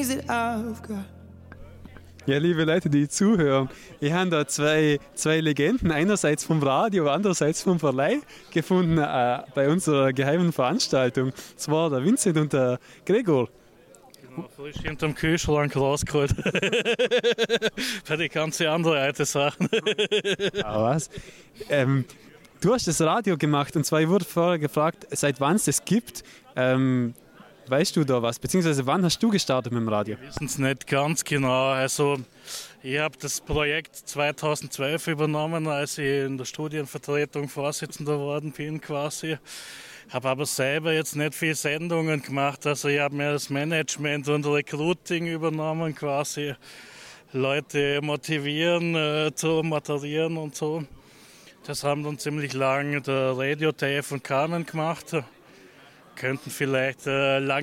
Ja, liebe Leute, die zuhören, ich habe da zwei Legenden, einerseits vom Radio, andererseits vom Verleih, gefunden bei unserer geheimen Veranstaltung. Das war der Vincent und der Gregor. Genau, frisch hinterm Kühlschrank rausgeholt. Für die ganze andere alte Sachen. Was? Du hast das Radio gemacht und zwar, ich wurde vorher gefragt, seit wann es das gibt. Weißt du da was? Beziehungsweise wann hast du gestartet mit dem Radio? Wir wissen es nicht ganz genau. Also ich habe das Projekt 2012 übernommen, als ich in der Studienvertretung Vorsitzender geworden bin quasi. Habe aber selber jetzt nicht viele Sendungen gemacht. Also ich habe mir das Management und Recruiting übernommen quasi. Leute motivieren, zu moderieren und so. Das haben dann ziemlich lange der Radio, Dave und Carmen gemacht. Könnten vielleicht lange